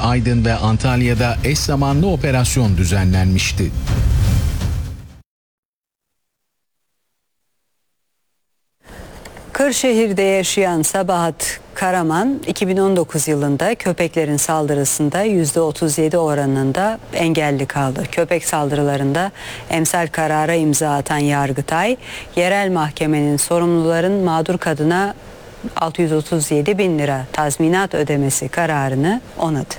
Aydın ve Antalya'da eş zamanlı operasyon düzenlenmişti. Kırşehir'de yaşayan Sabahat Karaman, 2019 yılında köpeklerin saldırısında %37 oranında engelli kaldı. Köpek saldırılarında emsal karara imza atan Yargıtay, yerel mahkemenin sorumluların mağdur kadına 637 bin lira tazminat ödemesi kararını onadı.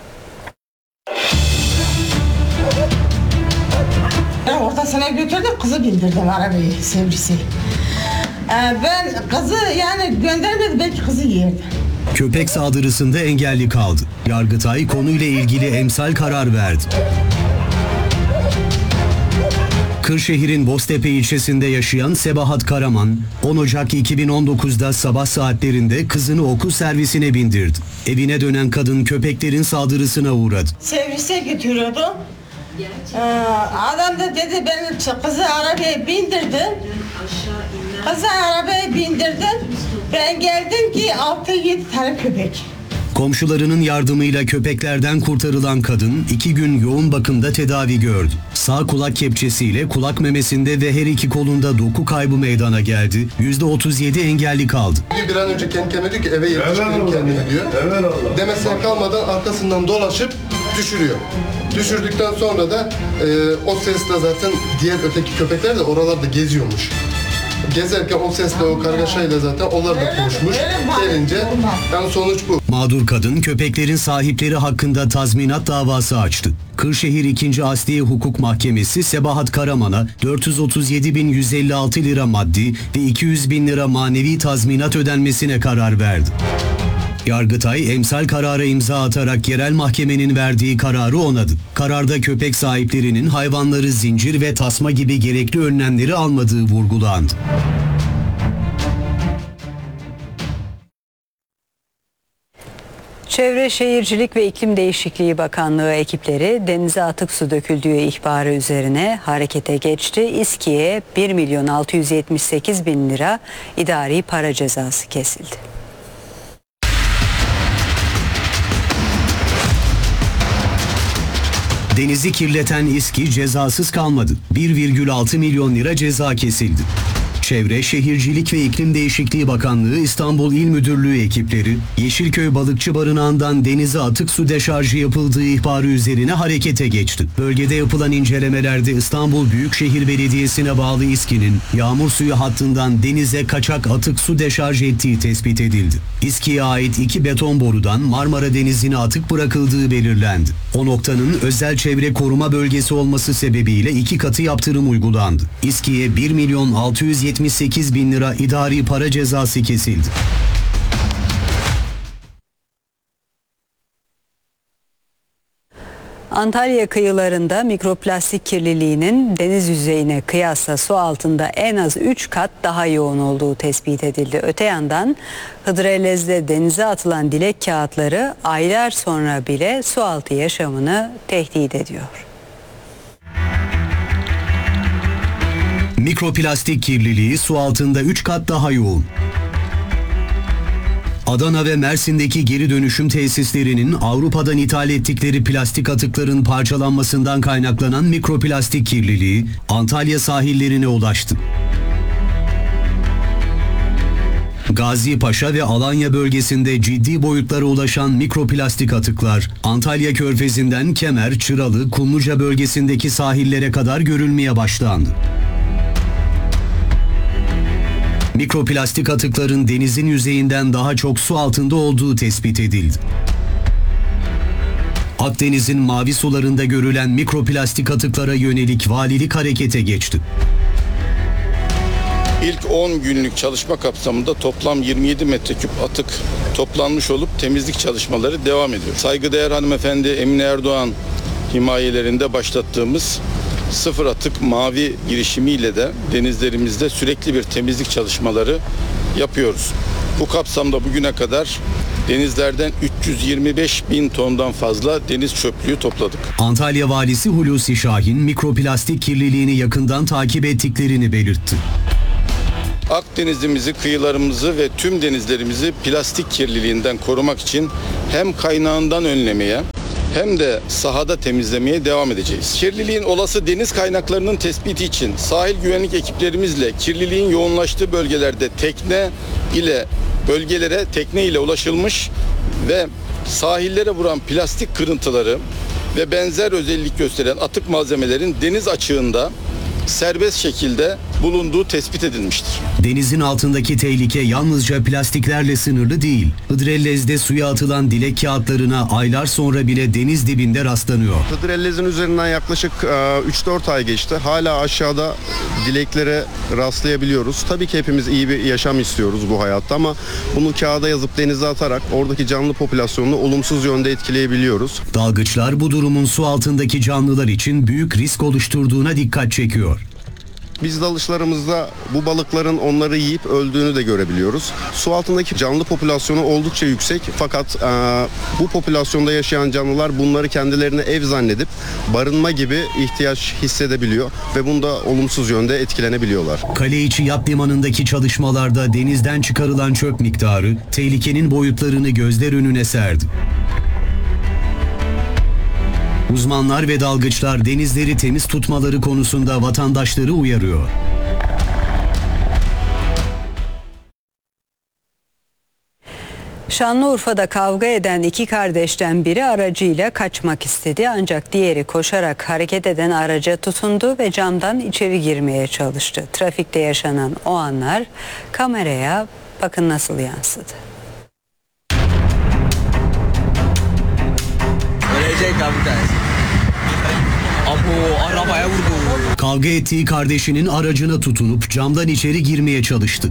Ortasına götürdüm, kızı bindirdim arabayı, Sevrisi. Ben kızı yani göndermedim, belki kızı yerdi. Köpek saldırısında engelli kaldı. Yargıtay konuyla ilgili emsal karar verdi. Kırşehir'in Boztepe ilçesinde yaşayan Sabahat Karaman, 10 Ocak 2019'da sabah saatlerinde kızını okul servisine bindirdi. Evine dönen kadın köpeklerin saldırısına uğradı. Servise götürüyordu. Adam da dedi, ben kızı arabaya bindirdim. Kızı arabaya bindirdim. Ben geldim ki 6-7 tane köpek. Komşularının yardımıyla köpeklerden kurtarılan kadın 2 gün yoğun bakımda tedavi gördü. Sağ kulak kepçesiyle kulak memesinde ve her iki kolunda doku kaybı meydana geldi. %37 engelli kaldı. Bir an önce kendi kendine diyor ki eve yetiştirin kendini diyor. Demesine kalmadan arkasından dolaşıp düşürüyor. Düşürdükten sonra da o sesle zaten diğer öteki köpekler de oralarda geziyormuş. Gezerken o sesle, o kargaşayla zaten onlar da konuşmuş. Gelince yani sonuç bu. Mağdur kadın köpeklerin sahipleri hakkında tazminat davası açtı. Kırşehir 2. Asliye Hukuk Mahkemesi Sabahat Karaman'a 437.156 lira maddi ve 200.000 lira manevi tazminat ödenmesine karar verdi. Yargıtay emsal karara imza atarak yerel mahkemenin verdiği kararı onadı. Kararda köpek sahiplerinin hayvanları zincir ve tasma gibi gerekli önlemleri almadığı vurgulandı. Çevre Şehircilik ve İklim Değişikliği Bakanlığı ekipleri denize atık su döküldüğü ihbarı üzerine harekete geçti. İSKİ'ye 1.678.000 lira idari para cezası kesildi. Denizi kirleten İSKİ cezasız kalmadı. 1,6 milyon lira ceza kesildi. Çevre, Şehircilik ve İklim Değişikliği Bakanlığı İstanbul İl Müdürlüğü ekipleri Yeşilköy Balıkçı Barınağı'ndan denize atık su deşarjı yapıldığı ihbarı üzerine harekete geçti. Bölgede yapılan incelemelerde İstanbul Büyükşehir Belediyesi'ne bağlı İSKİ'nin yağmur suyu hattından denize kaçak atık su deşarj ettiği tespit edildi. İSKİ'ye ait 2 beton borudan Marmara Denizi'ne atık bırakıldığı belirlendi. O noktanın özel çevre koruma bölgesi olması sebebiyle 2 katı yaptırım uygulandı. İSKİ'ye 1.678.000 lira idari para cezası kesildi. Antalya kıyılarında mikroplastik kirliliğinin deniz yüzeyine kıyasla su altında en az 3 kat daha yoğun olduğu tespit edildi. Öte yandan Hıdrellez'de denize atılan dilek kağıtları aylar sonra bile su altı yaşamını tehdit ediyor. Mikroplastik kirliliği su altında 3 kat daha yoğun. Adana ve Mersin'deki geri dönüşüm tesislerinin Avrupa'dan ithal ettikleri plastik atıkların parçalanmasından kaynaklanan mikroplastik kirliliği Antalya sahillerine ulaştı. Gazipaşa ve Alanya bölgesinde ciddi boyutlara ulaşan mikroplastik atıklar Antalya Körfezi'nden Kemer, Çıralı, Kumluca bölgesindeki sahillere kadar görülmeye başlandı. Mikroplastik atıkların denizin yüzeyinden daha çok su altında olduğu tespit edildi. Akdeniz'in mavi sularında görülen mikroplastik atıklara yönelik valilik harekete geçti. İlk 10 günlük çalışma kapsamında toplam 27 metreküp atık toplanmış olup temizlik çalışmaları devam ediyor. Saygıdeğer hanımefendi Emine Erdoğan himayelerinde başlattığımız sıfır atık mavi girişimiyle de denizlerimizde sürekli bir temizlik çalışmaları yapıyoruz. Bu kapsamda bugüne kadar denizlerden 325 bin tondan fazla deniz çöplüğü topladık. Antalya Valisi Hulusi Şahin mikroplastik kirliliğini yakından takip ettiklerini belirtti. Akdeniz'imizi, kıyılarımızı ve tüm denizlerimizi plastik kirliliğinden korumak için hem kaynağından önlemeye hem de sahada temizlemeye devam edeceğiz. Kirliliğin olası deniz kaynaklarının tespiti için sahil güvenlik ekiplerimizle kirliliğin yoğunlaştığı bölgelerde tekne ile ulaşılmış ve sahillere vuran plastik kırıntıları ve benzer özellik gösteren atık malzemelerin deniz açığında serbest şekilde bulunduğu tespit edilmiştir. Denizin altındaki tehlike yalnızca plastiklerle sınırlı değil. Hıdrellez'de suya atılan dilek kağıtlarına aylar sonra bile deniz dibinde rastlanıyor. Hıdrellez'in üzerinden yaklaşık 3-4 ay geçti. Hala aşağıda dileklere rastlayabiliyoruz. Tabii ki hepimiz iyi bir yaşam istiyoruz bu hayatta ama bunu kağıda yazıp denize atarak oradaki canlı popülasyonunu olumsuz yönde etkileyebiliyoruz. Dalgıçlar bu durumun su altındaki canlılar için büyük risk oluşturduğuna dikkat çekiyor. Biz dalışlarımızda bu balıkların onları yiyip öldüğünü de görebiliyoruz. Su altındaki canlı popülasyonu oldukça yüksek fakat bu popülasyonda yaşayan canlılar bunları kendilerine ev zannedip barınma gibi ihtiyaç hissedebiliyor ve bunda olumsuz yönde etkilenebiliyorlar. Kaleiçi Yat Limanı'ndaki çalışmalarda denizden çıkarılan çöp miktarı tehlikenin boyutlarını gözler önüne serdi. Uzmanlar ve dalgıçlar denizleri temiz tutmaları konusunda vatandaşları uyarıyor. Şanlıurfa'da kavga eden iki kardeşten biri aracıyla kaçmak istedi ancak diğeri koşarak hareket eden araca tutundu ve camdan içeri girmeye çalıştı. Trafikte yaşanan o anlar kameraya bakın nasıl yansıdı. Ölecek abi bir tanesi. Abo arabaya vurdu. Kavga ettiği kardeşinin aracına tutunup camdan içeri girmeye çalıştı.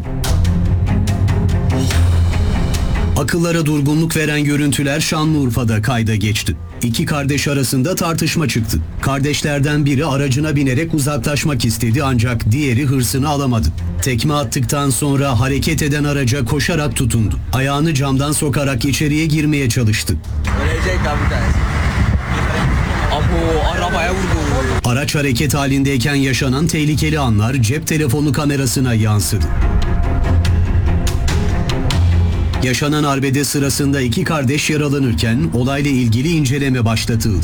Akıllara durgunluk veren görüntüler Şanlıurfa'da kayda geçti. İki kardeş arasında tartışma çıktı. Kardeşlerden biri aracına binerek uzaklaşmak istedi ancak diğeri hırsını alamadı. Tekme attıktan sonra hareket eden araca koşarak tutundu. Ayağını camdan sokarak içeriye girmeye çalıştı. Ölecek abi bir tanesi. Abo arabaya vurdu. Araç hareket halindeyken yaşanan tehlikeli anlar cep telefonu kamerasına yansıdı. Yaşanan arbede sırasında iki kardeş yaralanırken olayla ilgili inceleme başlatıldı.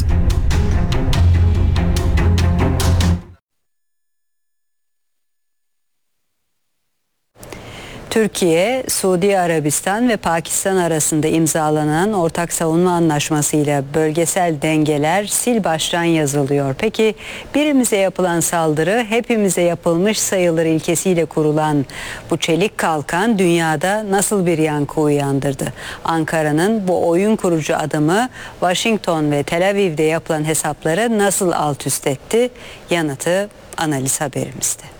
Türkiye, Suudi Arabistan ve Pakistan arasında imzalanan ortak savunma anlaşmasıyla bölgesel dengeler sil baştan yazılıyor. Peki birimize yapılan saldırı hepimize yapılmış sayılır ilkesiyle kurulan bu çelik kalkan dünyada nasıl bir yankı uyandırdı? Ankara'nın bu oyun kurucu adımı Washington ve Tel Aviv'de yapılan hesapları nasıl alt üst etti? Yanıtı analiz haberimizde.